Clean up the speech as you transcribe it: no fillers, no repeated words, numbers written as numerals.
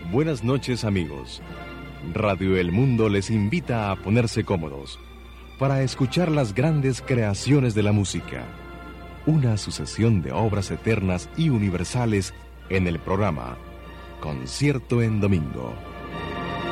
Buenas noches, amigos. Radio El Mundo les invita a ponerse cómodos para escuchar las grandes creaciones de la música. Una sucesión de obras eternas y universales en el programa Concierto en Domingo.